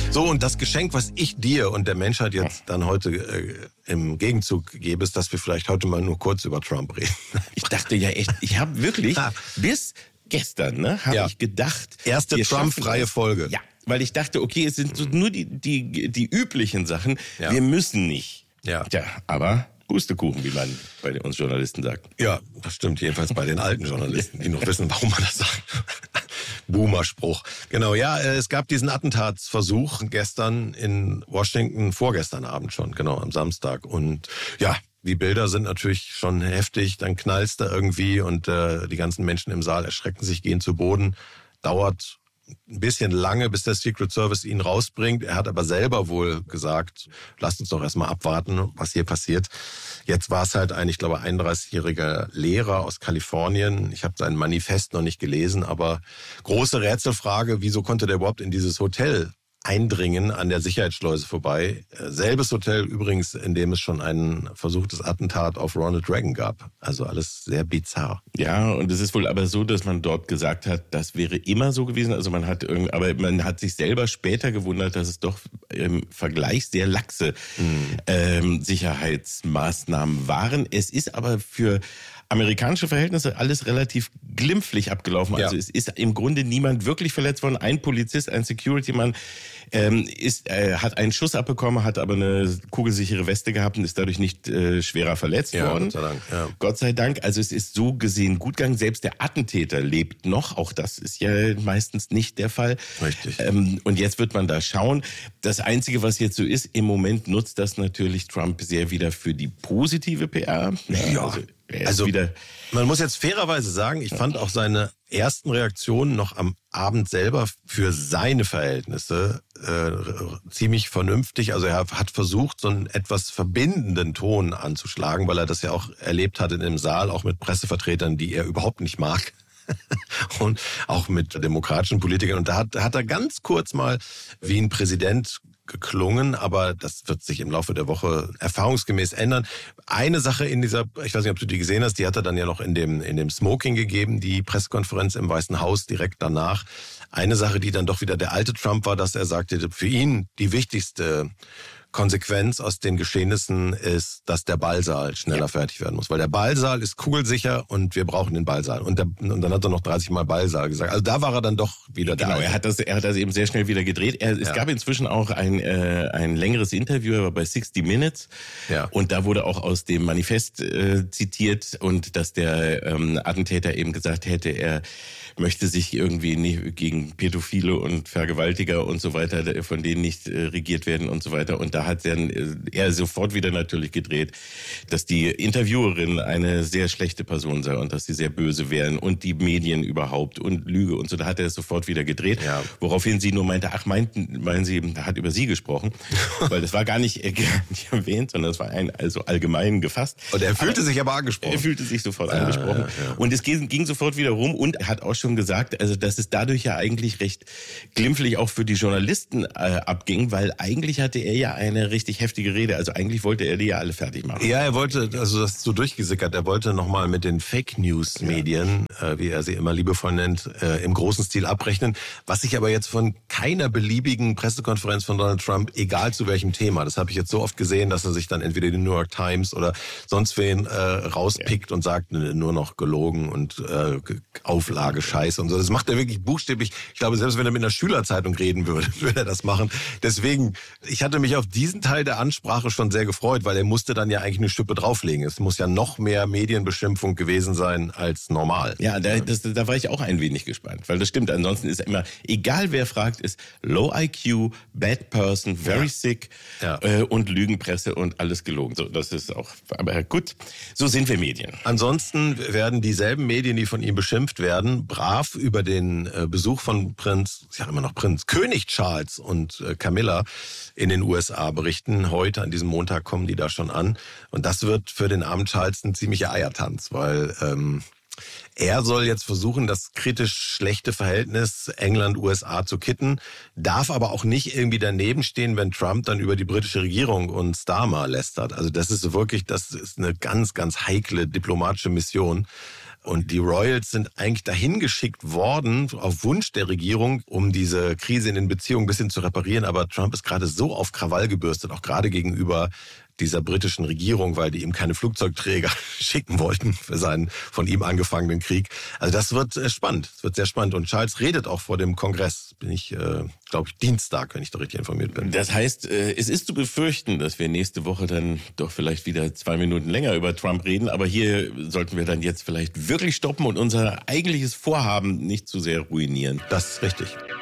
So, und das Geschenk, was ich dir und der Menschheit jetzt dann heute im Gegenzug gebe, ist, dass wir vielleicht heute mal nur kurz über Trump reden. Ich dachte ja echt, ich habe wirklich bis gestern, habe ich gedacht... Erste Trump-freie Folge. Ja, weil ich dachte, okay, es sind so nur die üblichen Sachen. Ja. Wir müssen nicht. Ja. Tja, aber... Pustekuchen, wie man bei uns Journalisten sagt. Ja, das stimmt jedenfalls bei den alten Journalisten, die noch wissen, warum man das sagt. Boomer-Spruch. Genau, ja, es gab diesen Attentatsversuch gestern in Washington, vorgestern Abend schon, genau, am Samstag. Und ja, die Bilder sind natürlich schon heftig, dann knallst da irgendwie und die ganzen Menschen im Saal erschrecken sich, gehen zu Boden. Dauert ein bisschen lange, bis der Secret Service ihn rausbringt. Er hat aber selber wohl gesagt, lasst uns doch erstmal abwarten, was hier passiert. Jetzt war es halt ein, ich glaube, 31-jähriger Lehrer aus Kalifornien. Ich habe sein Manifest noch nicht gelesen, aber große Rätselfrage, wieso konnte der überhaupt in dieses Hotel eindringen an der Sicherheitsschleuse vorbei? Selbes Hotel übrigens, in dem es schon ein versuchtes Attentat auf Ronald Reagan gab. Also alles sehr bizarr. Ja, und es ist wohl aber so, dass man dort gesagt hat, das wäre immer so gewesen. Also man hat sich selber später gewundert, dass es doch im Vergleich sehr laxe Sicherheitsmaßnahmen waren. Es ist aber für amerikanische Verhältnisse alles relativ glimpflich abgelaufen. Also es ist im Grunde niemand wirklich verletzt worden. Ein Polizist, ein Security-Mann hat einen Schuss abbekommen, hat aber eine kugelsichere Weste gehabt und ist dadurch nicht schwerer verletzt worden. Gott sei Dank. Ja. Gott sei Dank. Also es ist so gesehen gut gegangen. Selbst der Attentäter lebt noch. Auch das ist ja meistens nicht der Fall. Richtig. Und jetzt wird man da schauen. Das Einzige, was jetzt so ist, im Moment nutzt das natürlich Trump sehr wieder für die positive PR. Ja. Also man muss jetzt fairerweise sagen, ich fand auch seine ersten Reaktionen noch am Abend selber für seine Verhältnisse ziemlich vernünftig. Also er hat versucht, so einen etwas verbindenden Ton anzuschlagen, weil er das ja auch erlebt hat in dem Saal, auch mit Pressevertretern, die er überhaupt nicht mag. Und auch mit demokratischen Politikern. Und da hat er ganz kurz mal wie ein Präsident geklungen, aber das wird sich im Laufe der Woche erfahrungsgemäß ändern. Eine Sache in dieser, ich weiß nicht, ob du die gesehen hast, die hat er dann ja noch in dem Smoking gegeben, die Pressekonferenz im Weißen Haus direkt danach. Eine Sache, die dann doch wieder der alte Trump war, dass er sagte, für ihn die wichtigste Konsequenz aus den Geschehnissen ist, dass der Ballsaal schneller fertig werden muss. Weil der Ballsaal ist kugelsicher und wir brauchen den Ballsaal. Und dann hat er noch 30 Mal Ballsaal gesagt. Also da war er dann doch wieder da. Genau, er hat das eben sehr schnell wieder gedreht. Es gab inzwischen auch ein längeres Interview bei 60 Minutes. Ja. Und da wurde auch aus dem Manifest zitiert und dass der Attentäter eben gesagt hätte, er möchte sich irgendwie nicht gegen Pädophile und Vergewaltiger und so weiter, von denen nicht regiert werden und so weiter. Und da hat er sofort wieder natürlich gedreht, dass die Interviewerin eine sehr schlechte Person sei und dass sie sehr böse wären und die Medien überhaupt und Lüge und so. Da hat er es sofort wieder gedreht, woraufhin sie nur meinte, meinen Sie, er hat über Sie gesprochen, weil das war gar nicht erwähnt, sondern das war also allgemein gefasst. Und er fühlte sich aber angesprochen. Er fühlte sich sofort angesprochen. Ja. Und es ging sofort wieder rum und er hat auch schon gesagt, also dass es dadurch ja eigentlich recht glimpflich auch für die Journalisten abging, weil eigentlich hatte er ja eine richtig heftige Rede. Also eigentlich wollte er die ja alle fertig machen. Ja, er wollte, also das ist so durchgesickert, er wollte nochmal mit den Fake-News-Medien, wie er sie immer liebevoll nennt, im großen Stil abrechnen. Was ich aber jetzt von keiner beliebigen Pressekonferenz von Donald Trump, egal zu welchem Thema, das habe ich jetzt so oft gesehen, dass er sich dann entweder die New York Times oder sonst wen rauspickt und sagt, nur noch gelogen und Auflage Scheiße und so. Das macht er wirklich buchstäblich. Ich glaube, selbst wenn er mit einer Schülerzeitung reden würde, würde er das machen. Deswegen, ich hatte mich auf diesen Teil der Ansprache schon sehr gefreut, weil er musste dann ja eigentlich eine Schippe drauflegen. Es muss ja noch mehr Medienbeschimpfung gewesen sein als normal. Ja, da war ich auch ein wenig gespannt, weil das stimmt. Ansonsten ist immer, egal wer fragt, ist Low IQ, Bad Person, Very Sick und Lügenpresse und alles gelogen. So, das ist auch, aber gut, so sind wir Medien. Ansonsten werden dieselben Medien, die von ihm beschimpft werden, brav über den Besuch von König Charles und Camilla in den USA berichten. Heute, an diesem Montag, kommen die da schon an. Und das wird für den armen Charles ein ziemlicher Eiertanz, weil er soll jetzt versuchen, das kritisch schlechte Verhältnis England-USA zu kitten, darf aber auch nicht irgendwie daneben stehen, wenn Trump dann über die britische Regierung und Starmer lästert. Also das ist eine ganz, ganz heikle diplomatische Mission. Und die Royals sind eigentlich dahin geschickt worden, auf Wunsch der Regierung, um diese Krise in den Beziehungen ein bisschen zu reparieren. Aber Trump ist gerade so auf Krawall gebürstet, auch gerade gegenüber dieser britischen Regierung, weil die ihm keine Flugzeugträger schicken wollten für seinen von ihm angefangenen Krieg. Also das wird spannend. Es wird sehr spannend. Und Charles redet auch vor dem Kongress. Bin ich, glaube ich, Dienstag, wenn ich da richtig informiert bin. Das heißt, es ist zu befürchten, dass wir nächste Woche dann doch vielleicht wieder 2 Minuten länger über Trump reden. Aber hier sollten wir dann jetzt vielleicht wirklich stoppen und unser eigentliches Vorhaben nicht zu sehr ruinieren. Das ist richtig.